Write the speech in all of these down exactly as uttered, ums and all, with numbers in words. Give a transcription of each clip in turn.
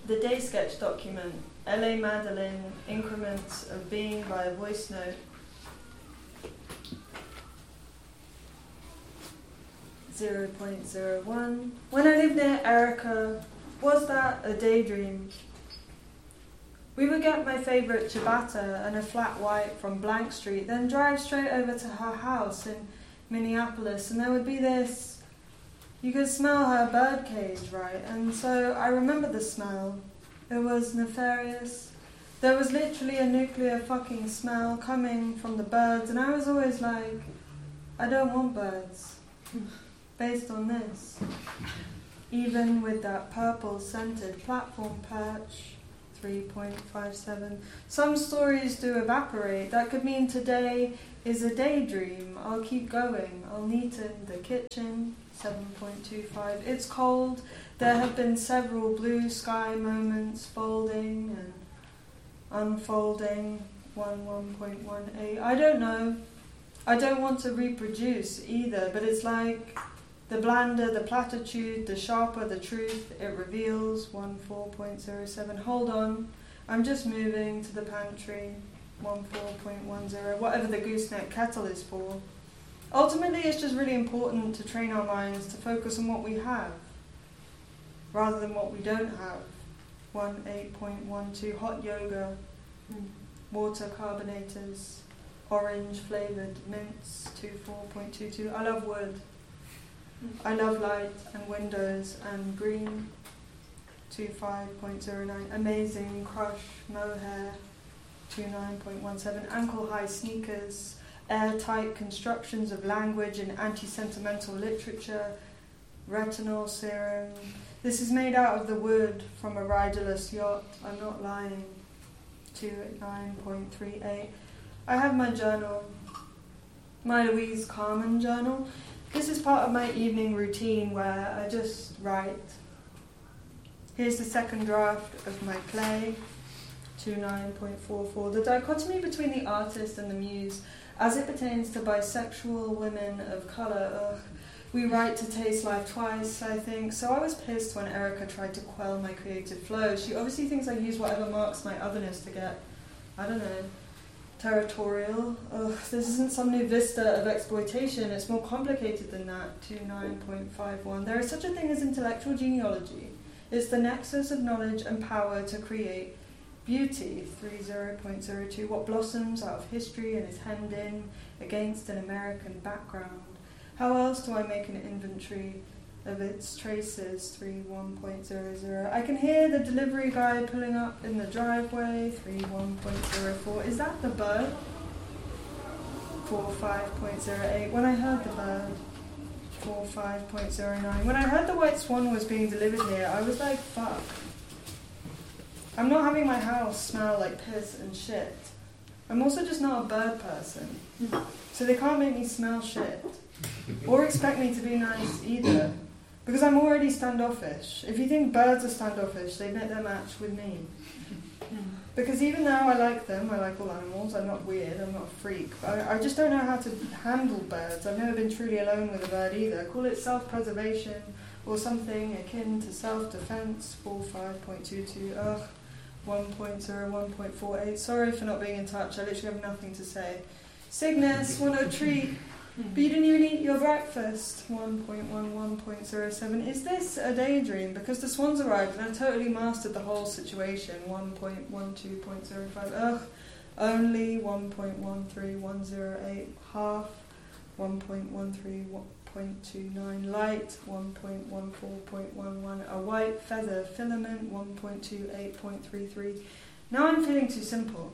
The Day Sketch document, L A Madeline, Increments of Being by a Voice Note. zero point zero one. When I lived near Erica, was that a daydream? We would get my favourite ciabatta and a flat white from Blank Street, then drive straight over to her house in Minneapolis, and there would be this, you could smell her birdcage, right? And so I remember the smell. It was nefarious. There was literally a nuclear fucking smell coming from the birds, and I was always like, I don't want birds. Based on this. Even with that purple scented platform perch, three point five seven. Some stories do evaporate. That could mean today is a daydream. I'll keep going. I'll neat in the kitchen, seven point two five. It's cold. There have been several blue sky moments, folding and unfolding, one point one eight. I don't know. I don't want to reproduce either, but it's like the blander the platitude, the sharper the truth, it reveals, fourteen point zero seven. Hold on, I'm just moving to the pantry, fourteen point one zero, whatever the gooseneck kettle is for. Ultimately, it's just really important to train our minds to focus on what we have, rather than what we don't have. eighteen point one two, hot yoga, water carbonators, orange flavoured mints, twenty-four point two two. I love wood. I love light and windows and green, twenty-five point zero nine. Amazing crush mohair, twenty-nine point one seven. Ankle high sneakers, airtight constructions of language and anti-sentimental literature, retinol serum. This is made out of the wood from a riderless yacht. I'm not lying. twenty-nine point three eight. I have my journal, my Louise Carmen journal. This is part of my evening routine where I just write. Here's the second draft of my play, twenty-nine point four four. The dichotomy between the artist and the muse, as it pertains to bisexual women of colour. Ugh. We write to taste life twice, I think. So I was pissed when Erica tried to quell my creative flow. She obviously thinks I use whatever marks my otherness to get, I don't know, territorial. Ugh, this isn't some new vista of exploitation. It's more complicated than that. twenty-nine point five one. There is such a thing as intellectual genealogy. It's the nexus of knowledge and power to create beauty. thirty point zero two. What blossoms out of history and is hemmed in against an American background. How else do I make an inventory of its traces? thirty-one point zero zero. I can hear the delivery guy pulling up in the driveway. thirty-one point zero four. Is that the bird? forty-five point zero eight. When I heard the bird. forty-five point zero nine. When I heard the white swan was being delivered here, I was like, fuck. I'm not having my house smell like piss and shit. I'm also just not a bird person. So they can't make me smell shit. Or expect me to be nice either. Because I'm already standoffish. If you think birds are standoffish, they met their match with me. Because even though I like them, I like all animals, I'm not weird, I'm not a freak. I, I just don't know how to handle birds. I've never been truly alone with a bird either. Call it self-preservation or something akin to self-defense. forty-five point two two. Ugh. one point zero one point four eight. Sorry for not being in touch. I literally have nothing to say. Cygnus, want a treat? But you didn't even eat your breakfast. one point one one point zero seven. Is this a daydream? Because the swans arrived and I totally mastered the whole situation. one point one two point zero five. Ugh. Only one point one three one zero eight. Half. one point one three point two nine. Light. one point one four point one one. A white feather filament. one point two eight point three three. Now I'm feeling too simple.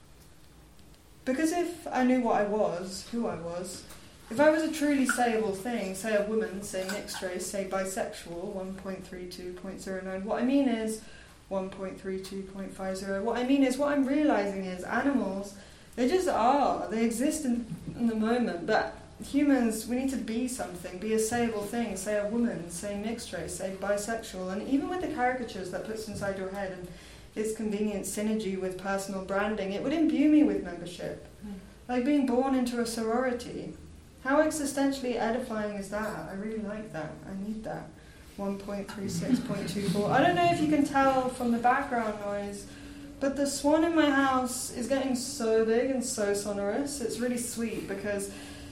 Because if I knew what I was, who I was, if I was a truly sayable thing, say a woman, say mixed race, say bisexual, one point three two point zero nine, what I mean is one point three two point five zero. What I mean is, what I'm realising is animals, they just are. They exist in, in the moment, but humans, we need to be something, be a sayable thing, say a woman, say mixed race, say bisexual, and even with the caricatures that puts inside your head and its convenient synergy with personal branding, it would imbue me with membership. Mm. Like being born into a sorority. How existentially edifying is that? I really like that. I need that. one point three six point two four. I don't know if you can tell from the background noise, but the swan in my house is getting so big and so sonorous. It's really sweet because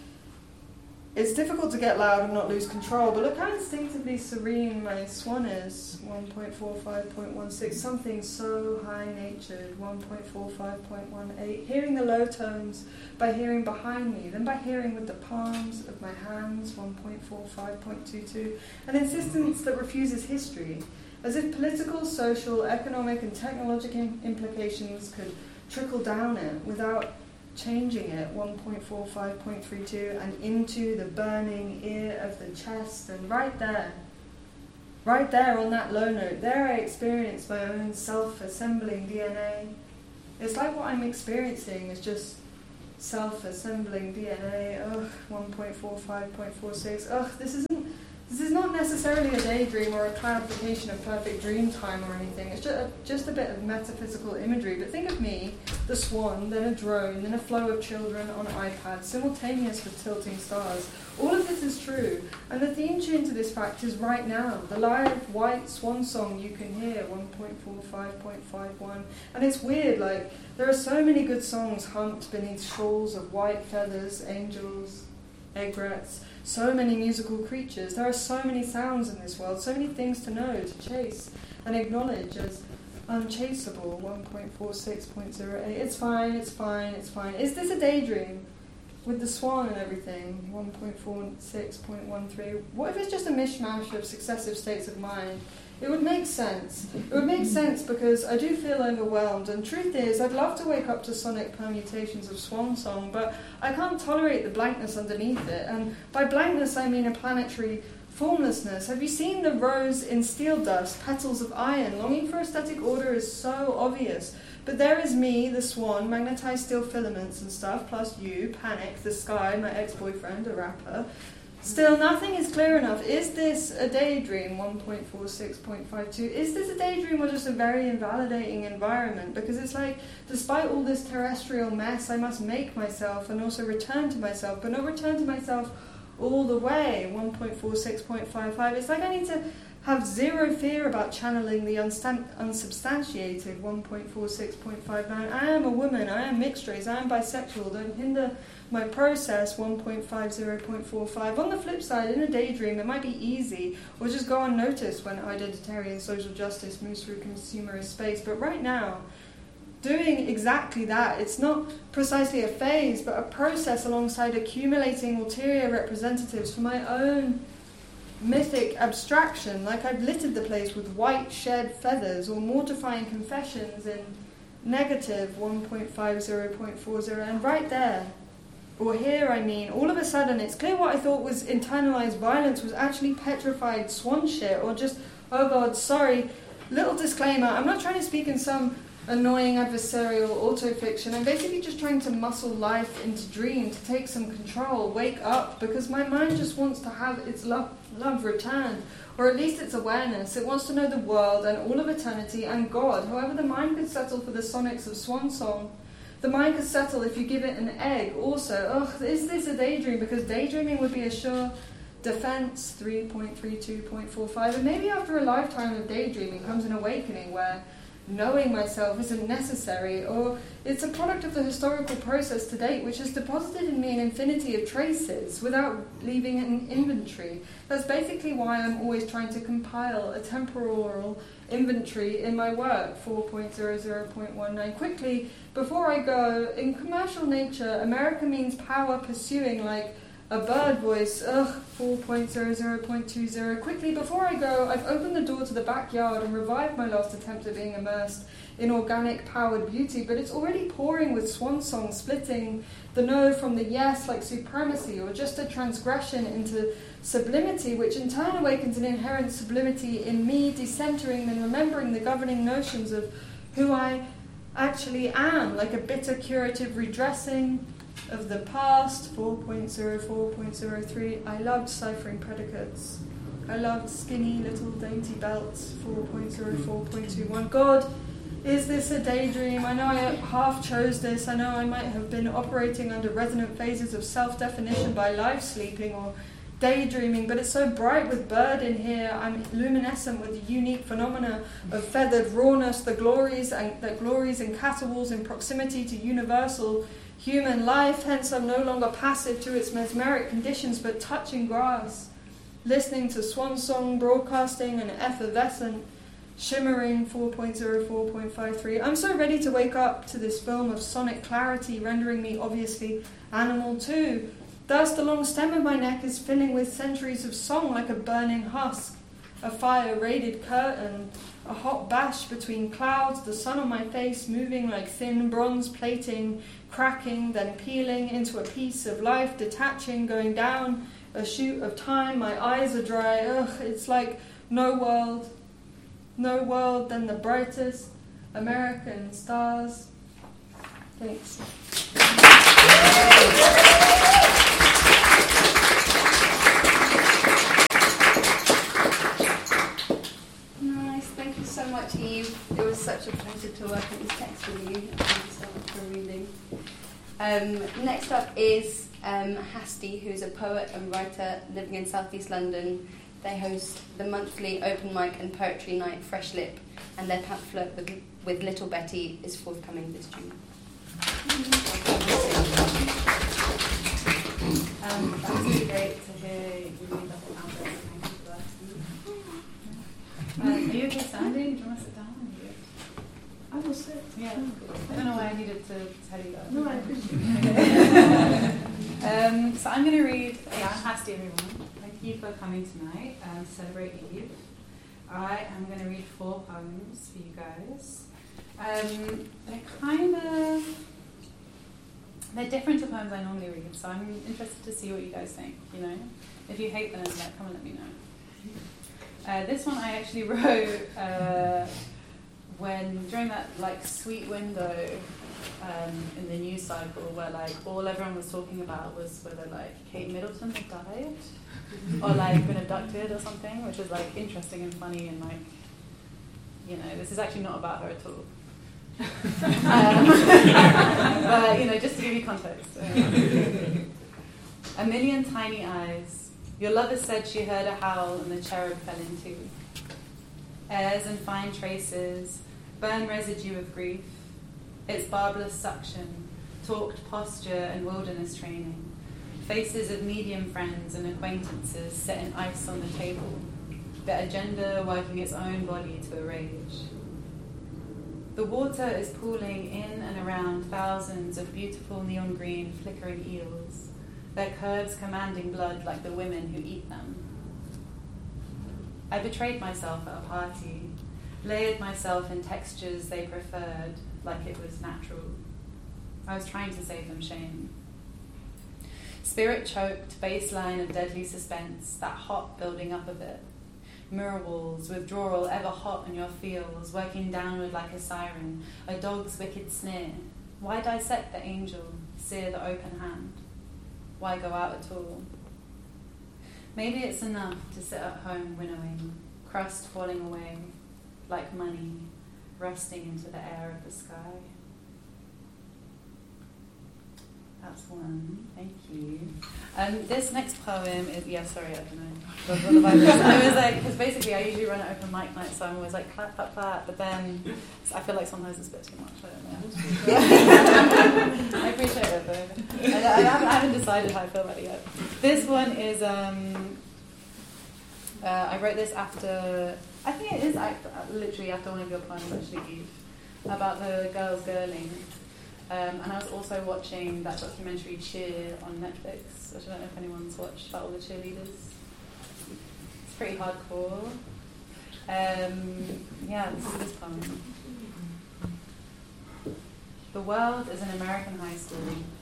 it's difficult to get loud and not lose control, but look how instinctively serene my swan is. one point four five point one six, something so high-natured. one point four five point one eight, hearing the low tones by hearing behind me, then by hearing with the palms of my hands. one point four five point two two, an insistence that refuses history, as if political, social, economic and technological implications could trickle down it without changing it. one point four five point three two, and into the burning ear of the chest, and right there, right there on that low note, there I experienced my own self-assembling D N A. It's like what I'm experiencing is just self-assembling D N A. Ugh, one point four five point four six. Ugh, this isn't This is not necessarily a daydream or a clarification of perfect dream time or anything. It's just a, just a bit of metaphysical imagery. But think of me, the swan, then a drone, then a flow of children on iPads, simultaneous with tilting stars. All of this is true. And the theme tune to this fact is right now. The live white swan song you can hear, one point four five point five one. And it's weird, like, there are so many good songs humped beneath shawls of white feathers, angels, egrets, so many musical creatures. There are so many sounds in this world, so many things to know, to chase, and acknowledge as unchaseable. one point four six point zero eight. It's fine, it's fine, it's fine. Is this a daydream? With the swan and everything, one point four six point one three. What if it's just a mishmash of successive states of mind? It would make sense. It would make sense because I do feel overwhelmed, and truth is, I'd love to wake up to sonic permutations of swan song, but I can't tolerate the blankness underneath it, and by blankness I mean a planetary formlessness. Have you seen the rose in steel dust, petals of iron? Longing for aesthetic order is so obvious. But there is me, the swan, magnetized steel filaments and stuff, plus you, Panic, the sky, my ex-boyfriend, a rapper. Still, nothing is clear enough. Is this a daydream, one point four six point five two? Is this a daydream or just a very invalidating environment? Because it's like, despite all this terrestrial mess, I must make myself and also return to myself, but not return to myself all the way, one point four six point five five. It's like I need to have zero fear about channeling the unstan- unsubstantiated, one point four six point five nine. I am a woman, I am mixed race, I am bisexual, don't hinder my process, one point five zero point four five. On the flip side, in a daydream, it might be easy, or just go unnoticed when identitarian and social justice moves through consumerist space. But right now, doing exactly that, it's not precisely a phase, but a process alongside accumulating ulterior representatives for my own mythic abstraction, like I've littered the place with white shed feathers or mortifying confessions in negative one point five zero point four zero, and right there, or here I mean, all of a sudden it's clear what I thought was internalized violence was actually petrified swan shit, or just, oh god, sorry, little disclaimer, I'm not trying to speak in some annoying adversarial autofiction. I'm basically just trying to muscle life into dream, to take some control, wake up, because my mind just wants to have its love, love returned, or at least its awareness. It wants to know the world and all of eternity and God. However, the mind could settle for the sonics of swan song. The mind could settle if you give it an egg also. Ugh, is this a daydream? Because daydreaming would be a sure defense, three point three two point four five. And maybe after a lifetime of daydreaming comes an awakening where knowing myself isn't necessary, or it's a product of the historical process to date, which has deposited in me an infinity of traces without leaving an inventory. That's basically why I'm always trying to compile a temporal inventory in my work, four point zero zero point one nine. Quickly, before I go, in commercial nature, America means power pursuing, like a bird voice, ugh, four point zero zero point two zero. Quickly, before I go, I've opened the door to the backyard and revived my last attempt at being immersed in organic powered beauty, but it's already pouring with swan song, splitting the no from the yes like supremacy, or just a transgression into sublimity, which in turn awakens an inherent sublimity in me, decentering and remembering the governing notions of who I actually am, like a bitter curative redressing of the past, four point zero four point zero three. I loved ciphering predicates. I loved skinny little dainty belts, four point zero four point two one. God, is this a daydream? I know I half chose this. I know I might have been operating under resonant phases of self-definition by life sleeping, or daydreaming, but it's so bright with bird in here. I'm luminescent with the unique phenomena of feathered rawness, the glories and that glories in caterwauls in proximity to universal human life. Hence, I'm no longer passive to its mesmeric conditions, but touching grass, listening to swan song broadcasting an effervescent, shimmering four point oh four point five three. I'm so ready to wake up to this film of sonic clarity, rendering me obviously animal too. Thus the long stem of my neck is filling with centuries of song like a burning husk, a fire-raided curtain, a hot bash between clouds, the sun on my face moving like thin bronze plating, cracking, then peeling into a piece of life, detaching, going down a chute of time. My eyes are dry. Ugh, it's like no world, no world than the brightest American stars. Thanks. Nice, thank you so much, Eve. It was such a pleasure to work on this text with you. Thank you so much for reading. Um, next up is um, Hasti, who's a poet and writer living in southeast London. They host the monthly open mic and poetry night Fresh Lip, and their pamphlet with, with Little Betty is forthcoming this June. Um, that was really great to hear you read the whole pamphlet. Thank you for that. Um, are you okay standing? Do you want to sit down? I will sit. Yeah, I don't know why I needed to tell you that. No, I appreciate it. um, so I'm going to read, yeah, I'm Hasti, everyone. Thank you for coming tonight um, to celebrate Eve. I am going to read four poems for you guys. Um, they're kind of, they're different to poems I normally read, so I'm interested to see what you guys think, you know. If you hate them, like, come and let me know. Uh, this one I actually wrote uh, when, during that, like, sweet window um, in the news cycle where, like, all everyone was talking about was whether, like, Kate Middleton had died or, like, been abducted or something, which was, like, interesting and funny and, like, you know, this is actually not about her at all. um, but, you know, just to give you context. Um, a million tiny eyes. Your lover said she heard a howl and the cherub fell in two. Airs and fine traces, burn residue of grief. Its barbless suction, talked posture and wilderness training. Faces of medium friends and acquaintances set in ice on the table. The agenda working its own body to a rage. The water is pooling in and around thousands of beautiful neon green flickering eels, their curves commanding blood like the women who eat them. I betrayed myself at a party, layered myself in textures they preferred, like it was natural. I was trying to save them shame. Spirit-choked baseline of deadly suspense, that hot building up of it. Mirror walls, withdrawal ever hot on your feels, working downward like a siren, a dog's wicked sneer. Why dissect the angel, sear the open hand? Why go out at all? Maybe it's enough to sit at home winnowing, crust falling away, like money, rusting into the air of the sky. That's one. Thank you. Um, this next poem is, yeah, sorry, I don't know. What the vibe is. I was like, because basically I usually run an open mic night, so I'm always like clap, clap, clap, but then I feel like sometimes it's a bit too much. I don't know. I appreciate it though. I, I, haven't, I haven't decided how I feel about it yet. This one is, um, uh, I wrote this after, I think it is after, literally after one of your poems, actually, Eve, about the girls girling. Um, and I was also watching that documentary Cheer on Netflix, which I don't know if anyone's watched, about all the cheerleaders. It's pretty hardcore. Um, yeah, this is this poem. The world is an American high school.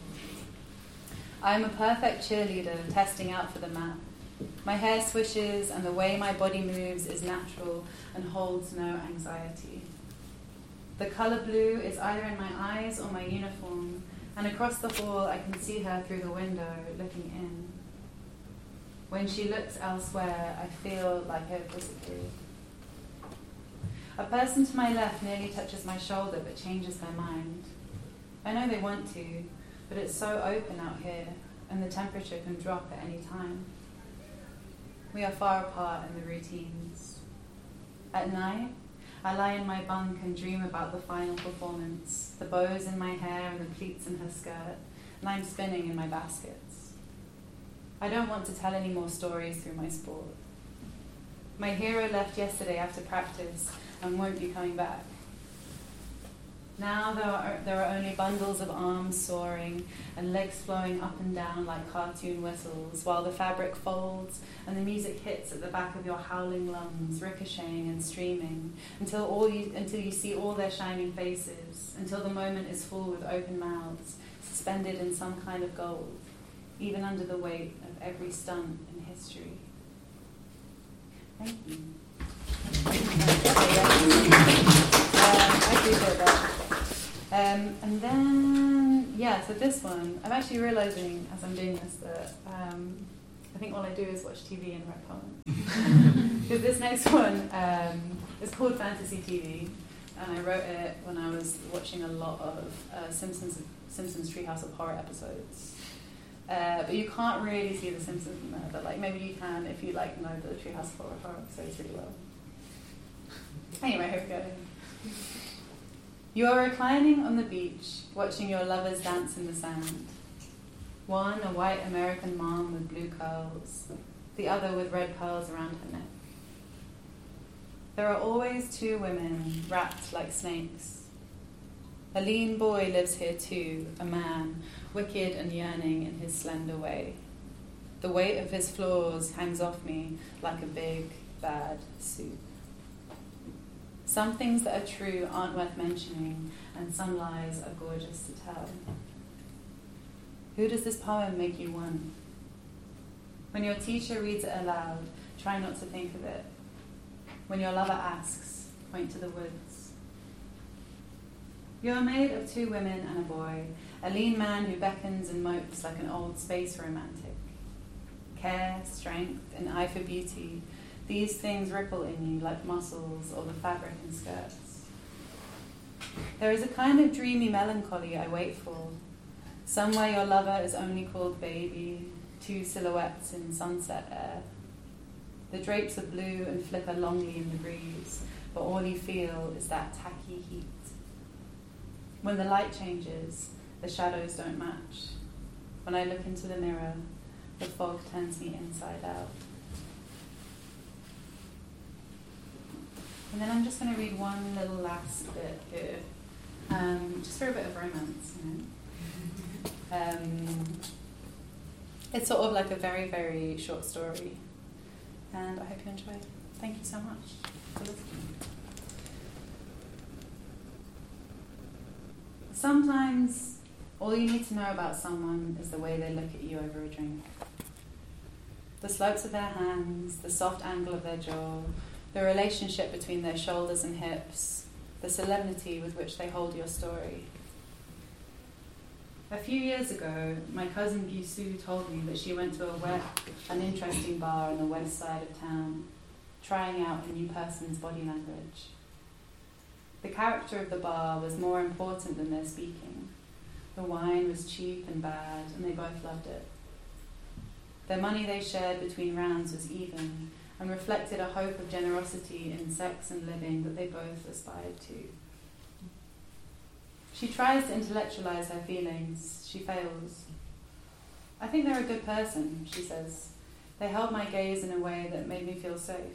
I am a perfect cheerleader testing out for the map. My hair swishes and the way my body moves is natural and holds no anxiety. The colour blue is either in my eyes or my uniform, and across the hall I can see her through the window, looking in. When she looks elsewhere, I feel like I've disappeared. A person to my left nearly touches my shoulder but changes their mind. I know they want to, but it's so open out here, and the temperature can drop at any time. We are far apart in the routines. At night, I lie in my bunk and dream about the final performance, the bows in my hair and the pleats in her skirt, and I'm spinning in my baskets. I don't want to tell any more stories through my sport. My hero left yesterday after practice and won't be coming back. Now there are, there are only bundles of arms soaring and legs flowing up and down like cartoon whistles, while the fabric folds and the music hits at the back of your howling lungs, ricocheting and streaming, until all you, until you see all their shining faces, until the moment is full with open mouths, suspended in some kind of gold, even under the weight of every stunt in history. Thank you. um, I appreciate that. Um, and then, yeah, so this one, I'm actually realizing as I'm doing this that um, I think all I do is watch T V and write poems. Because this next one um, is called Fantasy T V, and I wrote it when I was watching a lot of uh, Simpsons Simpsons Treehouse of Horror episodes. Uh, but you can't really see the Simpsons in there, but like maybe you can if you like know the Treehouse of Horror, horror episodes really well. Anyway, here we go. You are reclining on the beach, watching your lovers dance in the sand. One, a white American mom with blue curls, the other with red pearls around her neck. There are always two women wrapped like snakes. A lean boy lives here too, a man, wicked and yearning in his slender way. The weight of his flaws hangs off me like a big, bad suit. Some things that are true aren't worth mentioning, and some lies are gorgeous to tell. Who does this poem make you want? When your teacher reads it aloud, try not to think of it. When your lover asks, point to the woods. You are made of two women and a boy, a lean man who beckons and mopes like an old space romantic. Care, strength, and eye for beauty, these things ripple in you like muscles or the fabric in skirts. There is a kind of dreamy melancholy I wait for. Somewhere your lover is only called baby, two silhouettes in sunset air. The drapes are blue and flicker longly in the breeze, but all you feel is that tacky heat. When the light changes, the shadows don't match. When I look into the mirror, the fog turns me inside out. And then I'm just going to read one little last bit here, um, just for a bit of romance, you know. Um, it's sort of like a very, very short story, and I hope you enjoy it. Thank you so much for listening. Sometimes all you need to know about someone is the way they look at you over a drink. The slopes of their hands, the soft angle of their jaw, the relationship between their shoulders and hips, the solemnity with which they hold your story. A few years ago, my cousin Gisu told me that she went to a wet, an interesting bar on the west side of town, trying out a new person's body language. The character of the bar was more important than their speaking. The wine was cheap and bad, and they both loved it. The money they shared between rounds was even, and reflected a hope of generosity in sex and living that they both aspired to. She tries to intellectualize her feelings. She fails. I think they're a good person, she says. They held my gaze in a way that made me feel safe.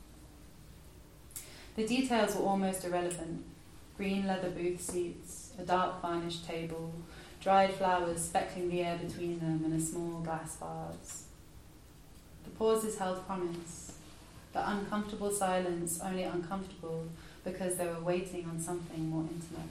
The details were almost irrelevant. Green leather booth seats, a dark varnished table, dried flowers speckling the air between them, and a small glass vase. The pauses held promise. The uncomfortable silence only uncomfortable because they were waiting on something more intimate.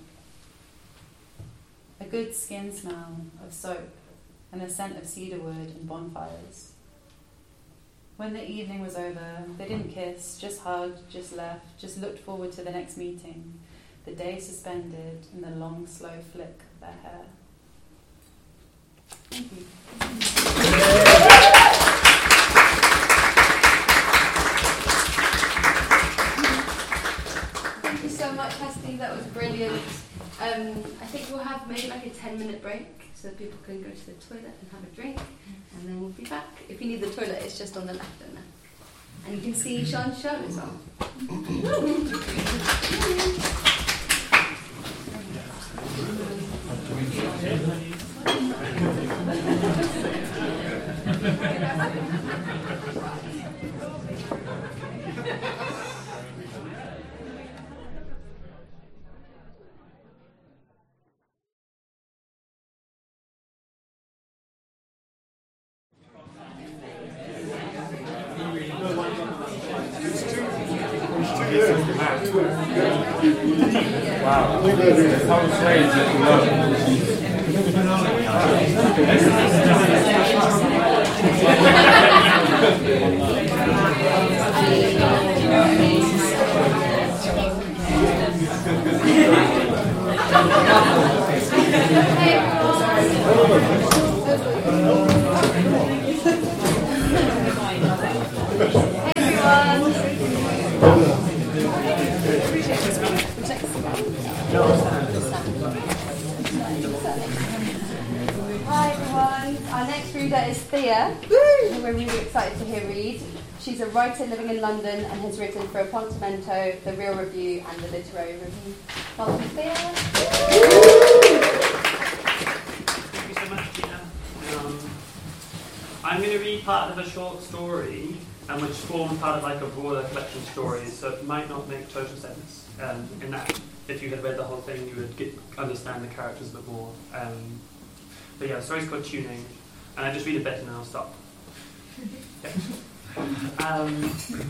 A good skin smell of soap and a scent of cedarwood and bonfires. When the evening was over, they didn't kiss, just hugged, just left, just looked forward to the next meeting, the day suspended in the long, slow flick of their hair. Thank you. Thank you so much, Hasti. That was brilliant. Um, I think we'll have maybe like a ten minute break so people can go to the toilet and have a drink, and then we'll be back. If you need the toilet, it's just on the left and left. And you can see Sean's shirt as well. Wow. It sounds strange that you love. Hi everyone, our next reader is Thea, who we're really excited to hear read. She's a writer living in London and has written for Apontamento, The Real Review and The Literary Review. Welcome, Thea. Thank you so much, Tina. Um, I'm going to read part of a short story, and which forms part of like a broader collection of stories, so it might not make total sense. Um, in that, if you had read the whole thing, you would get, understand the characters a bit more. Um, but yeah, the story's called Tuning, and I just read a bit and then I'll stop. Yeah. Um,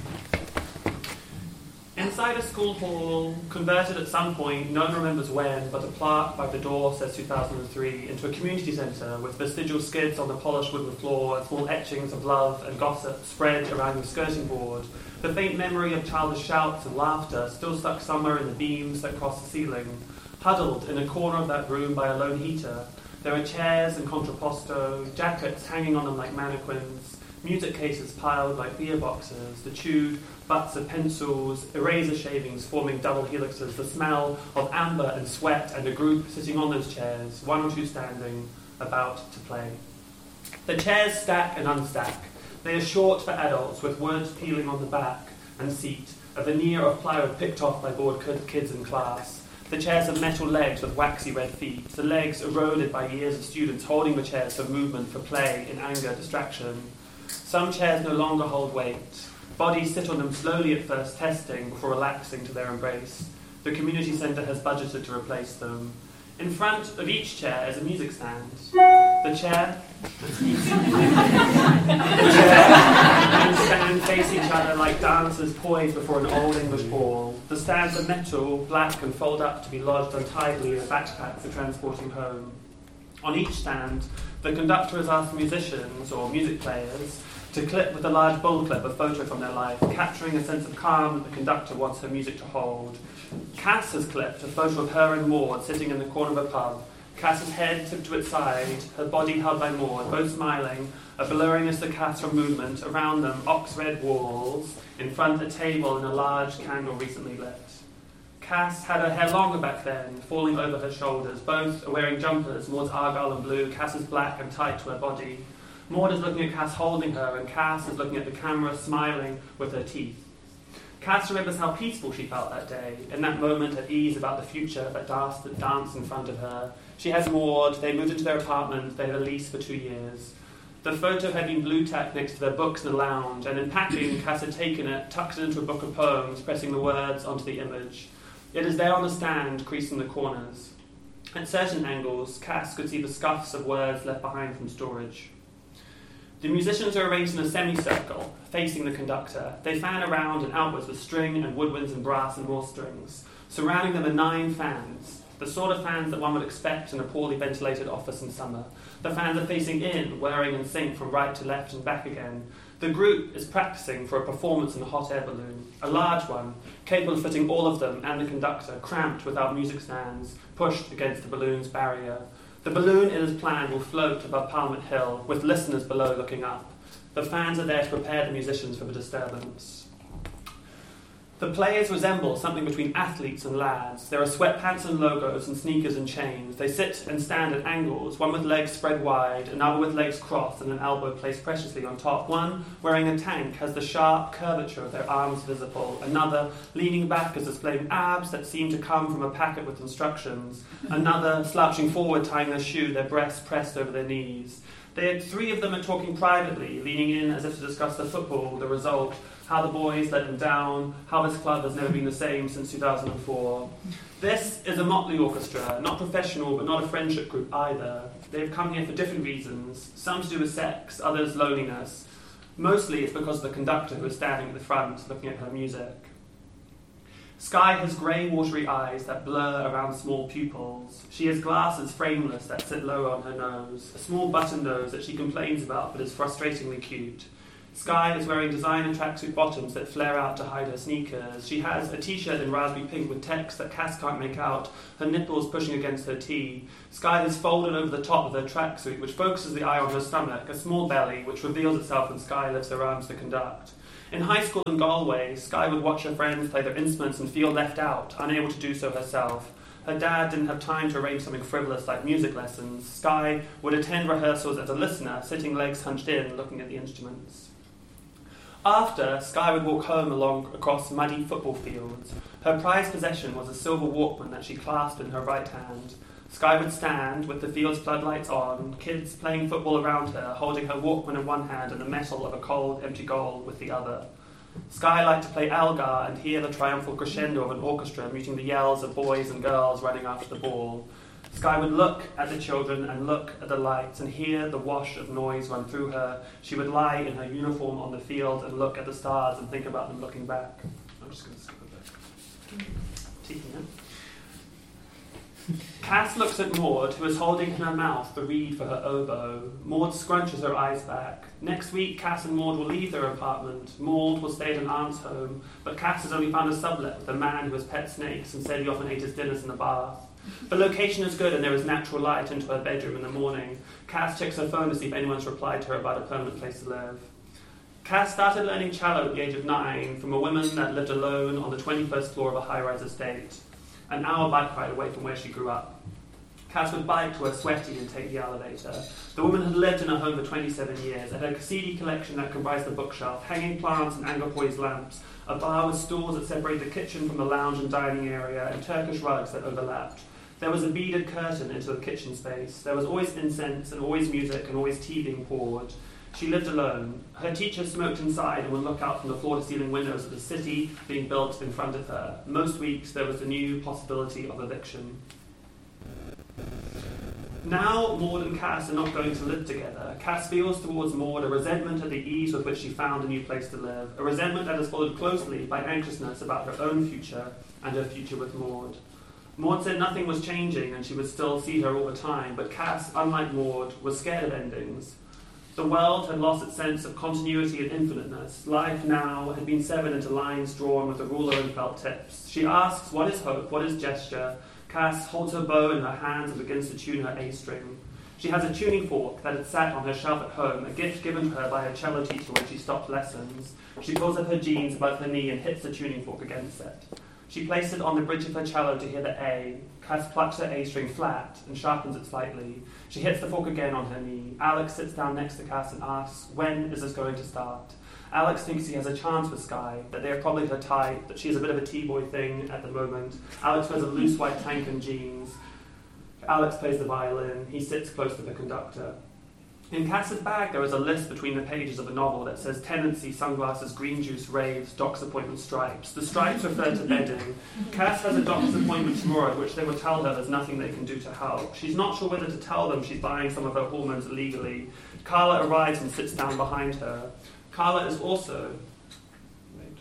inside a school hall, converted at some point, no one remembers when, but a plaque by the door says two thousand three, into a community centre with vestigial skids on the polished wooden floor and small etchings of love and gossip spread around the skirting board. The faint memory of childish shouts and laughter still stuck somewhere in the beams that cross the ceiling. Huddled in a corner of that room by a lone heater, there are chairs and contrapposto, jackets hanging on them like mannequins, music cases piled like beer boxes, the chewed butts of pencils, eraser shavings forming double helixes, the smell of amber and sweat, and a group sitting on those chairs, one or two standing, about to play. The chairs stack and unstack. They are short for adults, with words peeling on the back and seat, a veneer of plywood picked off by bored kids in class. The chairs have metal legs with waxy red feet, the legs eroded by years of students holding the chairs for movement, for play, in anger, distraction. Some chairs no longer hold weight. Bodies sit on them slowly at first, testing, before relaxing to their embrace. The community centre has budgeted to replace them. In front of each chair is a music stand. The chair, the chair and stand face each other like dancers poised before an old English ball. The stands are metal, black, and fold up to be lodged untidily in a backpack for transporting home. On each stand, the conductor has asked musicians or music players to clip with a large bull clip a photo from their life, capturing a sense of calm that the conductor wants her music to hold. Cass has clipped a photo of her and Maud sitting in the corner of a pub, Cass's head tipped to its side, her body held by Maud, both smiling, a blurriness of Cass from movement, around them ox-red walls, in front a table and a large candle recently lit. Cass had her hair longer back then, falling over her shoulders. Both are wearing jumpers, Maud's argyle and blue, Cass is black and tight to her body. Maud is looking at Cass holding her, and Cass is looking at the camera, smiling with her teeth. Cass remembers how peaceful she felt that day, in that moment at ease about the future that danced, that danced in front of her. She had Maud, they moved into their apartment, they had a lease for two years. The photo had been blue-tacked next to their books in the lounge, and in packing, Cass had taken it, tucked it into a book of poems, pressing the words onto the image. It is there on the stand, creasing the corners. At certain angles, Cass could see the scuffs of words left behind from storage. The musicians are arranged in a semicircle, facing the conductor. They fan around and outwards with string and woodwinds and brass and more strings. Surrounding them are nine fans, the sort of fans that one would expect in a poorly ventilated office in summer. The fans are facing in, whirring in sync from right to left and back again. The group is practicing for a performance in a hot air balloon, a large one, capable of fitting all of them and the conductor, cramped without music stands, pushed against the balloon's barrier. The balloon, it is planned, will float above Parliament Hill, with listeners below looking up. The fans are there to prepare the musicians for the disturbance. The players resemble something between athletes and lads. There are sweatpants and logos and sneakers and chains. They sit and stand at angles, one with legs spread wide, another with legs crossed and an elbow placed preciously on top. One, wearing a tank, has the sharp curvature of their arms visible. Another, leaning back, is displaying abs that seem to come from a packet with instructions. Another, slouching forward, tying their shoe, their breasts pressed over their knees. They, three of them are talking privately, leaning in as if to discuss the football, the result, how the boys let them down, how this club has never been the same since two thousand four. This is a motley orchestra, not professional but not a friendship group either. They've come here for different reasons, some to do with sex, others loneliness. Mostly it's because of the conductor who is standing at the front looking at her music. Sky has grey watery eyes that blur around small pupils. She has glasses frameless that sit low on her nose, a small button nose that she complains about but is frustratingly cute. Sky is wearing designer tracksuit bottoms that flare out to hide her sneakers. She has a t-shirt in raspberry pink with text that Cass can't make out, her nipples pushing against her tee. Sky has folded over the top of her tracksuit, which focuses the eye on her stomach, a small belly, which reveals itself when Sky lifts her arms to conduct. In high school in Galway, Sky would watch her friends play their instruments and feel left out, unable to do so herself. Her dad didn't have time to arrange something frivolous like music lessons. Sky would attend rehearsals as a listener, sitting legs hunched in, looking at the instruments. After, Sky would walk home along across muddy football fields. Her prized possession was a silver Walkman that she clasped in her right hand. Sky would stand, with the field's floodlights on, kids playing football around her, holding her Walkman in one hand and the metal of a cold, empty goal with the other. Sky liked to play Elgar and hear the triumphal crescendo of an orchestra muting the yells of boys and girls running after the ball. Sky would look at the children and look at the lights and hear the wash of noise run through her. She would lie in her uniform on the field and look at the stars and think about them looking back. I'm just going to skip a bit. Teething it. Cass looks at Maud, who is holding in her mouth the reed for her oboe. Maud scrunches her eyes back. Next week, Cass and Maud will leave their apartment. Maud will stay at an aunt's home, but Cass has only found a sublet with a man who has pet snakes and said he often ate his dinners in the bath. The location is good and there is natural light into her bedroom in the morning. Cass checks her phone to see if anyone's replied to her about a permanent place to live. Cass started learning cello at the age of nine from a woman that lived alone on the twenty-first floor of a high-rise estate, an hour bike ride away from where she grew up. Cass would bike to her sweaty and take the elevator. The woman had lived in her home for twenty-seven years, and her C D collection that comprised the bookshelf, hanging plants and Angkor lamps, a bar with stools that separated the kitchen from the lounge and dining area, and Turkish rugs that overlapped. There was a beaded curtain into the kitchen space. There was always incense and always music and always tea being poured. She lived alone. Her teacher smoked inside and would look out from the floor-to-ceiling windows at the city being built in front of her. Most weeks there was the new possibility of eviction. Now Maud and Cass are not going to live together. Cass feels towards Maud a resentment at the ease with which she found a new place to live, a resentment that is followed closely by anxiousness about her own future and her future with Maud. Maud said nothing was changing and she would still see her all the time, but Cass, unlike Maud, was scared of endings. The world had lost its sense of continuity and infiniteness. Life now had been severed into lines drawn with a ruler and felt tips. She asks, what is hope? What is gesture? Cass holds her bow in her hands and begins to tune her A string. She has a tuning fork that had sat on her shelf at home, a gift given to her by a cello teacher when she stopped lessons. She pulls up her jeans above her knee and hits the tuning fork against it. She places it on the bridge of her cello to hear the A. Cass plucks her A string flat and sharpens it slightly. She hits the fork again on her knee. Alex sits down next to Cass and asks, when is this going to start? Alex thinks he has a chance with Sky, that they are probably her type, that she is a bit of a T-boy thing at the moment. Alex wears a loose white tank and jeans. Alex plays the violin. He sits close to the conductor. In Cass's bag there is a list between the pages of a novel that says tenancy, sunglasses, green juice, raves, doctor's appointment, stripes. The stripes refer to bedding. Cass has a doctor's appointment tomorrow at which they will tell her there's nothing they can do to help. She's not sure whether to tell them she's buying some of her hormones illegally. Carla arrives and sits down behind her. Carla is also wait,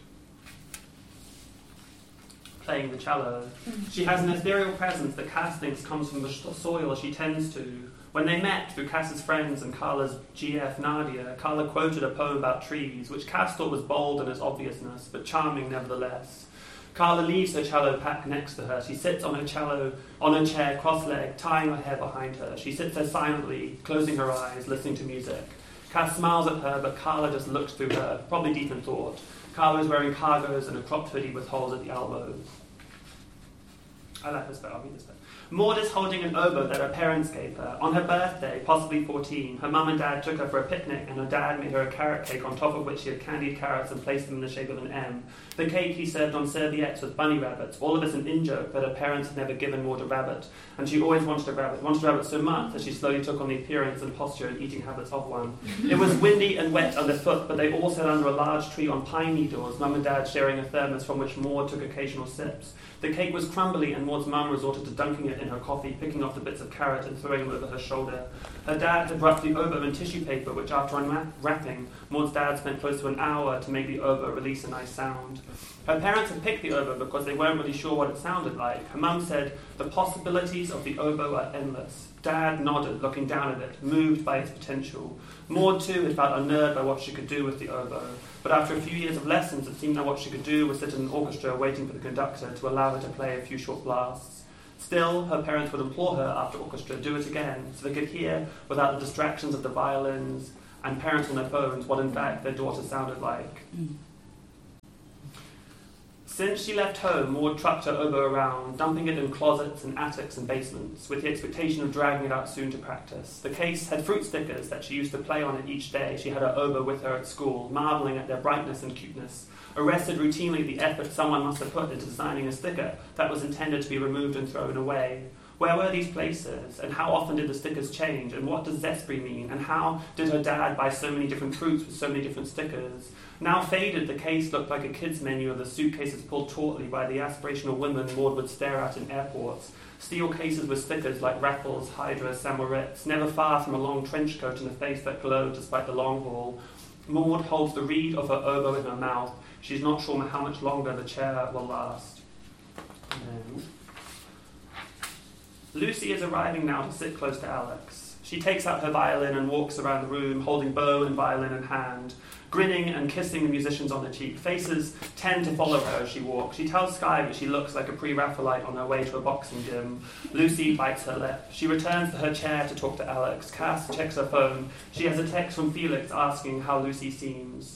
playing the cello. She has an ethereal presence that Cass thinks comes from the soil she tends to. When they met through Cass's friends and Carla's G F Nadia, Carla quoted a poem about trees, which Cass thought was bold in its obviousness, but charming nevertheless. Carla leaves her cello packed next to her. She sits on her cello, on her chair, cross-legged, tying her hair behind her. She sits there silently, closing her eyes, listening to music. Cass smiles at her, but Carla just looks through her, probably deep in thought. Carla was wearing cargos and a cropped hoodie with holes at the elbows. I like this bit, I'll read this bit. Maud is holding an oboe that her parents gave her. On her birthday, possibly fourteen, her mum and dad took her for a picnic and her dad made her a carrot cake on top of which he had candied carrots and placed them in the shape of an M. The cake he served on serviettes with bunny rabbits, all of this an in-joke that her parents had never given Maud a rabbit, and she always wanted a rabbit, wanted a rabbit so much that she slowly took on the appearance and posture and eating habits of one. It was windy and wet underfoot, but they all sat under a large tree on pine needles, mum and dad sharing a thermos from which Maud took occasional sips. The cake was crumbly and Maud's mum resorted to dunking it in her coffee, picking off the bits of carrot and throwing them over her shoulder. Her dad had wrapped the oboe in tissue paper, which after unwrapping, Maud's dad spent close to an hour to make the oboe release a nice sound. Her parents had picked the oboe because they weren't really sure what it sounded like. Her mum said, "The possibilities of the oboe are endless." Dad nodded, looking down at it, moved by its potential. Maud, too, had felt unnerved by what she could do with the oboe. But after a few years of lessons, it seemed that what she could do was sit in an orchestra waiting for the conductor to allow her to play a few short blasts. Still, her parents would implore her after orchestra, do it again, so they could hear, without the distractions of the violins and parents on their phones, what in fact their daughter sounded like. Since she left home, Maud trucked her oboe around, dumping it in closets and attics and basements, with the expectation of dragging it out soon to practice. The case had fruit stickers that she used to play on it each day. She had her oboe with her at school, marveling at their brightness and cuteness, arrested routinely the effort someone must have put into designing a sticker that was intended to be removed and thrown away. Where were these places, and how often did the stickers change, and what does Zespri mean, and how did her dad buy so many different fruits with so many different stickers? Now faded, the case looked like a kid's menu of the suitcases pulled tautly by the aspirational women Maud would stare at in airports. Steel cases with stickers like Raffles, Hydra, Samoritz, never far from a long trench coat and a face that glowed despite the long haul. Maud holds the reed of her oboe in her mouth. She's not sure how much longer the chair will last. And then Lucy is arriving now to sit close to Alex. She takes out her violin and walks around the room, holding bow and violin in hand, grinning and kissing the musicians on the cheek. Faces tend to follow her as she walks. She tells Skye that she looks like a pre-Raphaelite on her way to a boxing gym. Lucy bites her lip. She returns to her chair to talk to Alex. Cass checks her phone. She has a text from Felix asking how Lucy seems.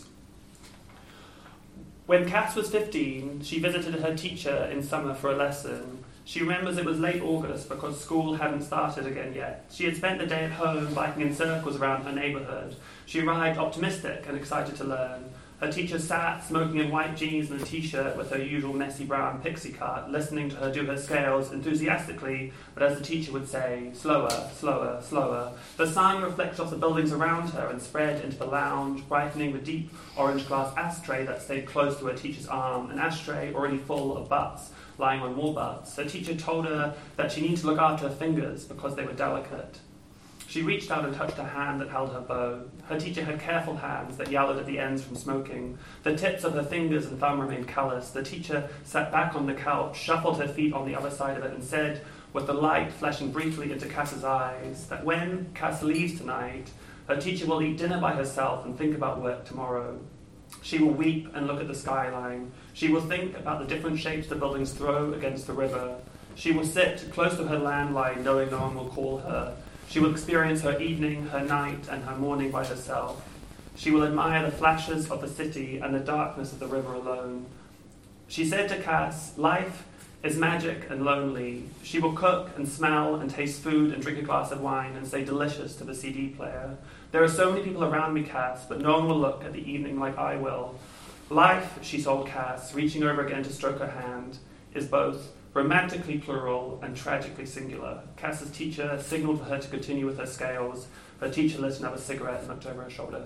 When Cass was fifteen, she visited her teacher in summer for a lesson. She remembers it was late August because school hadn't started again yet. She had spent the day at home biking in circles around her neighbourhood. She arrived optimistic and excited to learn. Her teacher sat, smoking in white jeans and a t-shirt with her usual messy brown pixie cut, listening to her do her scales enthusiastically, but as the teacher would say, slower, slower, slower. The sun reflected off the buildings around her and spread into the lounge, brightening the deep orange glass ashtray that stayed close to her teacher's arm, an ashtray already full of butts, lying on more butts. Her teacher told her that she needed to look after her fingers because they were delicate. She reached out and touched her hand that held her bow. Her teacher had careful hands that yellowed at the ends from smoking. The tips of her fingers and thumb remained callous. The teacher sat back on the couch, shuffled her feet on the other side of it, and said, with the light flashing briefly into Cass's eyes, that when Cass leaves tonight, her teacher will eat dinner by herself and think about work tomorrow. She will weep and look at the skyline. She will think about the different shapes the buildings throw against the river. She will sit close to her landline, knowing no one will call her. She will experience her evening, her night, and her morning by herself. She will admire the flashes of the city and the darkness of the river alone. She said to Cass, life is magic and lonely. She will cook and smell and taste food and drink a glass of wine and say delicious to the C D player. There are so many people around me, Cass, but no one will look at the evening like I will. Life, she told Cass, reaching over again to stroke her hand, is both romantically plural and tragically singular. Cass's teacher signalled for her to continue with her scales. Her teacher lit another cigarette and looked over her shoulder.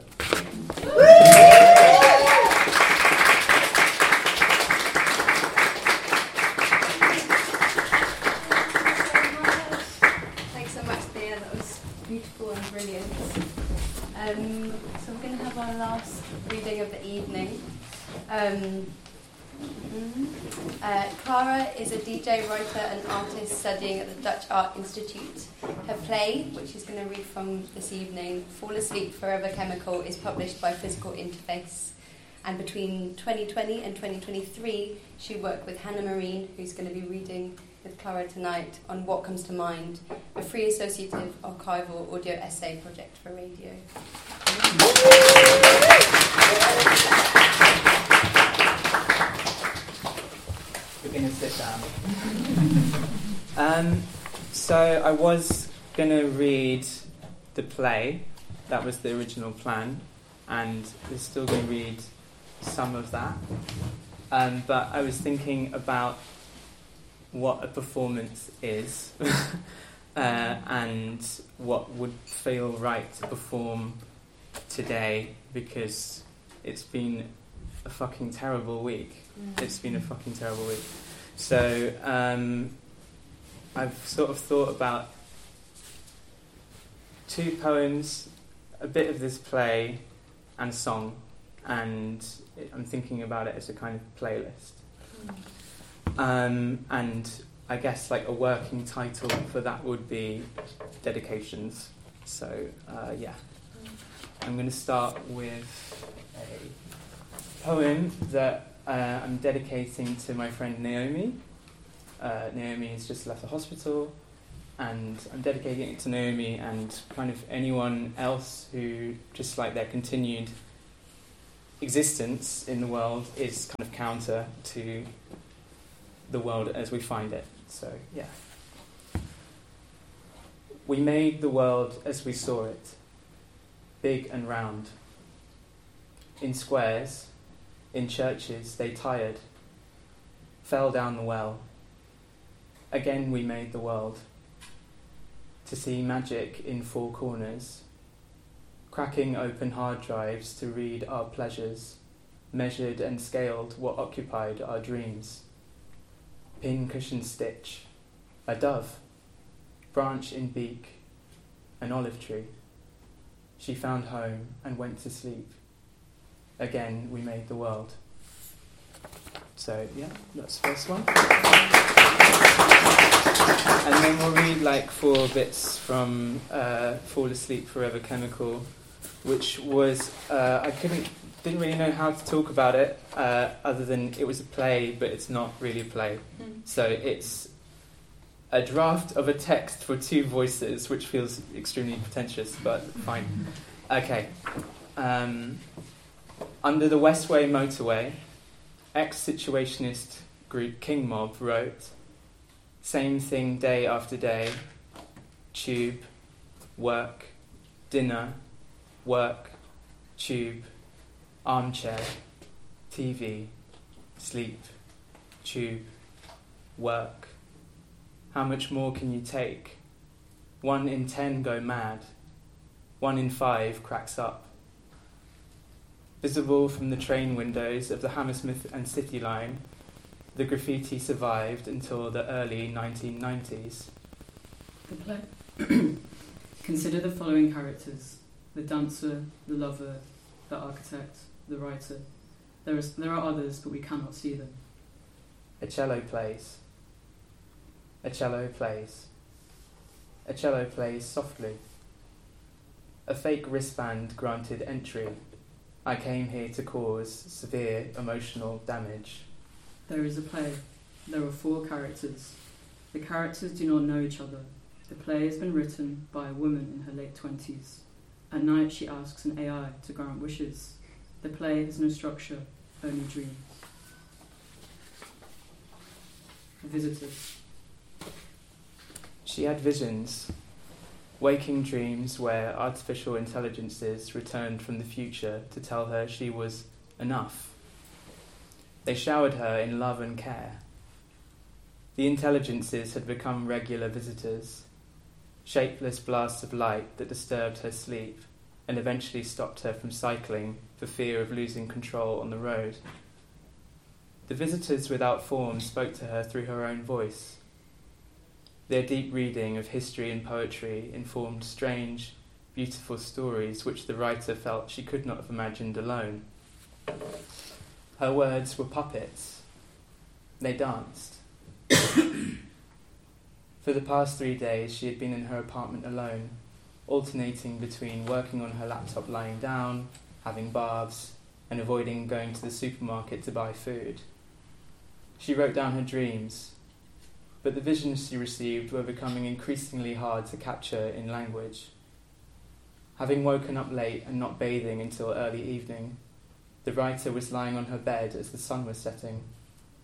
Thanks so much, Thea. That was beautiful and brilliant. Um, so we're going to have our last reading of the evening. Um, Mm-hmm. Uh, Clara is a D J, writer and artist studying at the Dutch Art Institute. Her play, which she's going to read from this evening, Fall Asleep Forever Chemical, is published by Physical Interface. And between twenty twenty and twenty twenty-three, she worked with Hannah Marine, who's going to be reading with Clara tonight, on What Comes to Mind, a free associative archival audio essay project for radio. getting a sit down. um, so I was going to read the play. That was the original plan. And we're still going to read some of that. Um, but I was thinking about what a performance is uh, and what would feel right to perform today, because it's been a fucking terrible week. Mm. It's been a fucking terrible week. So um, I've sort of thought about two poems, a bit of this play, and song, and it, I'm thinking about it as a kind of playlist. Mm. Um, and I guess like a working title for that would be Dedications. So uh, yeah, mm. I'm going to start with a poem that uh, I'm dedicating to my friend Naomi. Uh, Naomi has just left the hospital, and I'm dedicating it to Naomi and kind of anyone else who, just like their continued existence in the world, is kind of counter to the world as we find it. So, yeah. We made the world as we saw it, big and round. In squares, in churches, they tired, fell down the well. Again we made the world, to see magic in four corners, cracking open hard drives to read our pleasures, measured and scaled what occupied our dreams. Pin cushion stitch, a dove, branch in beak, an olive tree. She found home and went to sleep. Again we made the world. So yeah, that's the first one. And then we'll read like four bits from uh, Fall Asleep Forever Chemical, which was, uh, I couldn't, didn't really know how to talk about it, uh, other than it was a play, but it's not really a play. Mm. So it's a draft of a text for two voices, which feels extremely pretentious, but fine. Okay. Um, under the Westway motorway, ex-situationist group King Mob wrote, same thing day after day, tube, work, dinner, work, tube, armchair, T V, sleep, tube, work. How much more can you take? One in ten go mad. One in five cracks up. Visible from the train windows of the Hammersmith and City line, the graffiti survived until the early nineteen nineties. The play. Consider the following characters: the dancer, the lover, the architect, the writer. There is, there are others, but we cannot see them. A cello plays. A cello plays. A cello plays softly. A fake wristband granted entry. I came here to cause severe emotional damage. There is a play. There are four characters. The characters do not know each other. The play has been written by a woman in her late twenties. At night she asks an A I to grant wishes. The play has no structure, only dreams. Visitors. She had visions, waking dreams where artificial intelligences returned from the future to tell her she was enough. They showered her in love and care. The intelligences had become regular visitors, shapeless blasts of light that disturbed her sleep and eventually stopped her from cycling for fear of losing control on the road. The visitors without form spoke to her through her own voice. Their deep reading of history and poetry informed strange, beautiful stories which the writer felt she could not have imagined alone. Her words were puppets. They danced. For the past three days she had been in her apartment alone, alternating between working on her laptop lying down, having baths, and avoiding going to the supermarket to buy food. She wrote down her dreams, but the visions she received were becoming increasingly hard to capture in language. Having woken up late and not bathing until early evening, the writer was lying on her bed as the sun was setting.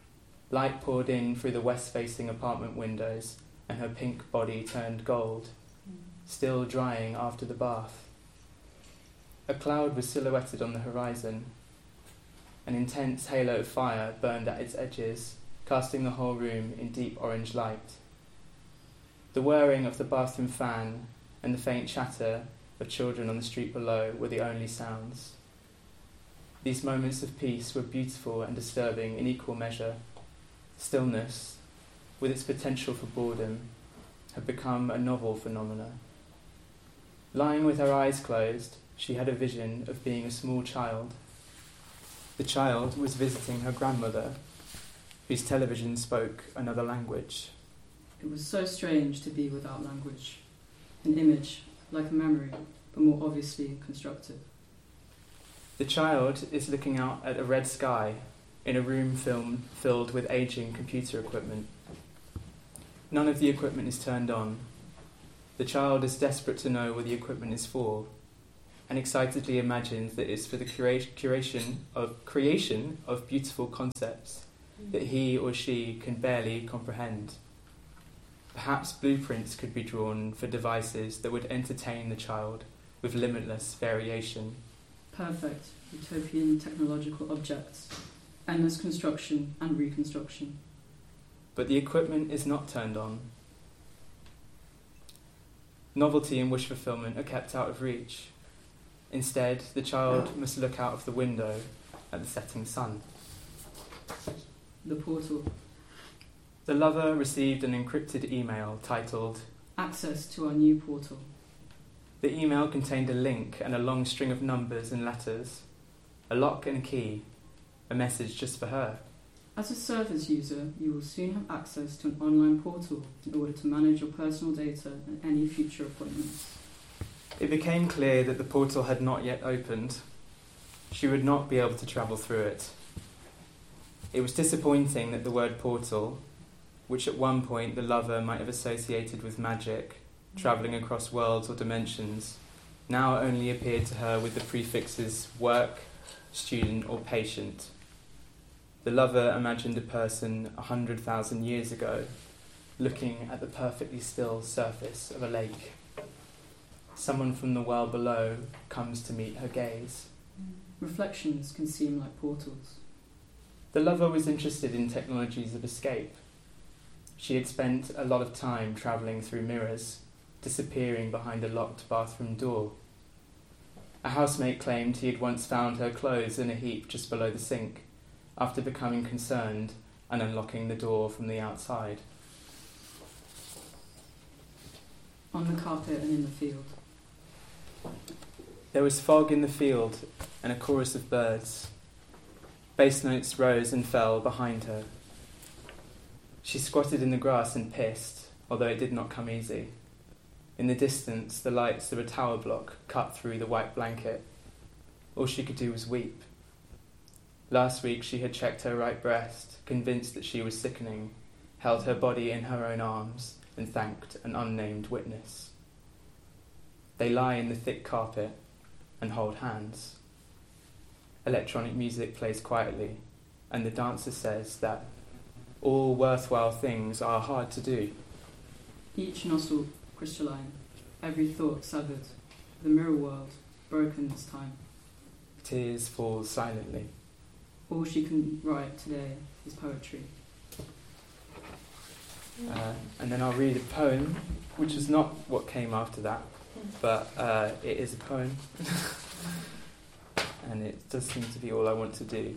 Light poured in through the west-facing apartment windows, and her pink body turned gold, still drying after the bath. A cloud was silhouetted on the horizon. An intense halo of fire burned at its edges, casting the whole room in deep orange light. The whirring of the bathroom fan and the faint chatter of children on the street below were the only sounds. These moments of peace were beautiful and disturbing in equal measure. Stillness, with its potential for boredom, had become a novel phenomena. Lying with her eyes closed, she had a vision of being a small child. The child was visiting her grandmother, whose television spoke another language. It was so strange to be without language. An image, like a memory, but more obviously constructed. The child is looking out at a red sky in a room film filled with aging computer equipment. None of the equipment is turned on. The child is desperate to know what the equipment is for, and excitedly imagines that it's for the cura- curation of creation of beautiful concepts that he or she can barely comprehend. Perhaps blueprints could be drawn for devices that would entertain the child with limitless variation. Perfect, utopian technological objects, endless construction and reconstruction. But the equipment is not turned on. Novelty and wish fulfillment are kept out of reach. Instead, the child must look out of the window at the setting sun. The portal. The lover received an encrypted email titled Access to our new portal. The email contained a link and a long string of numbers and letters, a lock and a key, a message just for her. As a Surface user, you will soon have access to an online portal in order to manage your personal data and any future appointments. It became clear that the portal had not yet opened. She would not be able to travel through it. It was disappointing that the word portal, which at one point the lover might have associated with magic, travelling across worlds or dimensions, now only appeared to her with the prefixes work, student or patient. The lover imagined a person a hundred thousand years ago, looking at the perfectly still surface of a lake. Someone from the world below comes to meet her gaze. Reflections can seem like portals. The lover was interested in technologies of escape. She had spent a lot of time travelling through mirrors, disappearing behind a locked bathroom door. A housemate claimed he had once found her clothes in a heap just below the sink, after becoming concerned and unlocking the door from the outside. On the carpet and in the field. There was fog in the field and a chorus of birds. Bass notes rose and fell behind her. She squatted in the grass and pissed, although it did not come easy. In the distance, the lights of a tower block cut through the white blanket. All she could do was weep. Last week she had checked her right breast, convinced that she was sickening, held her body in her own arms, and thanked an unnamed witness. They lie in the thick carpet and hold hands. Electronic music plays quietly, and the dancer says that all worthwhile things are hard to do. Each nostril crystalline, every thought severed, the mirror world broken this time. Tears fall silently. All she can write today is poetry. Uh, and then I'll read a poem, which is not what came after that, but uh, it is a poem. And it does seem to be all I want to do.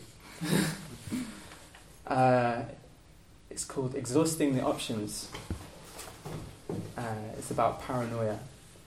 uh, it's called Exhausting the Options. Uh, it's about paranoia.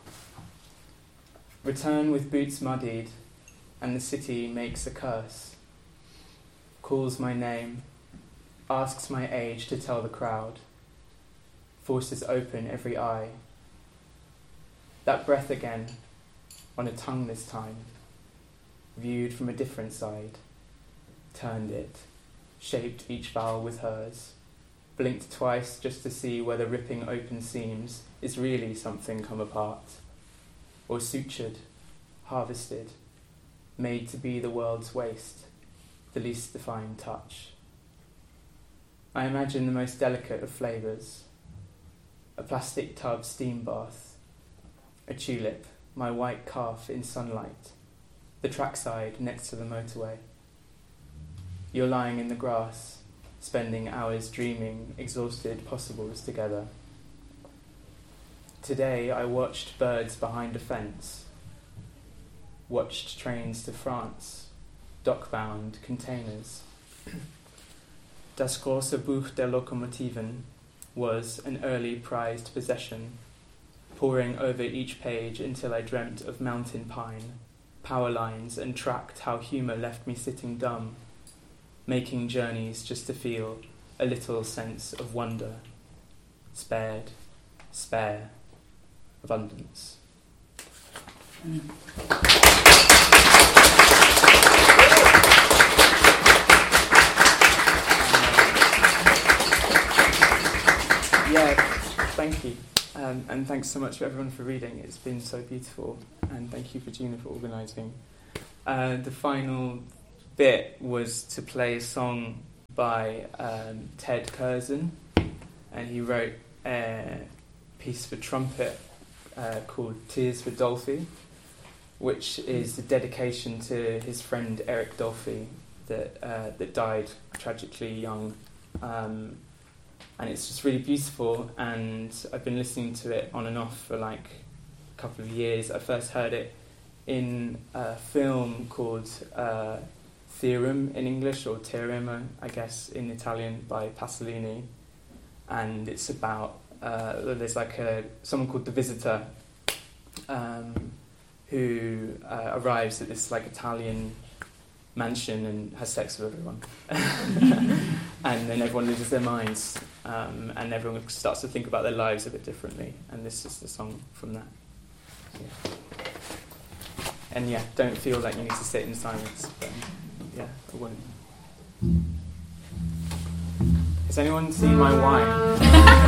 Return with boots muddied, and the city makes a curse. Calls my name, asks my age to tell the crowd, forces open every eye. That breath again, on a tongue this time, viewed from a different side, turned it, shaped each vowel with hers, blinked twice just to see whether ripping open seams is really something come apart, or sutured, harvested, made to be the world's waste, the least defined touch. I imagine the most delicate of flavours. A plastic tub steam bath. A tulip, my white calf in sunlight. The trackside next to the motorway. You're lying in the grass, spending hours dreaming exhausted possibles together. Today I watched birds behind a fence. Watched trains to France, dock-bound containers. Das große Buch der Lokomotiven was an early prized possession, poring over each page until I dreamt of mountain pine, power lines, and tracked how humour left me sitting dumb, making journeys just to feel a little sense of wonder. Spared, spare, abundance. Mm. Yeah, thank you. Um, and thanks so much for everyone for reading. It's been so beautiful. And thank you, Virginia, for organising. Uh, the final bit was to play a song by um, Ted Curzon. And he wrote a piece for trumpet uh, called Tears for Dolphy, which is a dedication to his friend Eric Dolphy that, uh, that died tragically young. Um, And it's just really beautiful, and I've been listening to it on and off for like a couple of years. I first heard it in a film called uh, Theorem in English, or Teorema, I guess, in Italian, by Pasolini. And it's about, uh, there's like a someone called the Visitor um, who uh, arrives at this like Italian mansion and has sex with everyone. And then everyone loses their minds, um, and everyone starts to think about their lives a bit differently, and this is the song from that. Yeah. And yeah, don't feel like you need to sit in silence, but yeah, I won't. Has anyone seen my wine?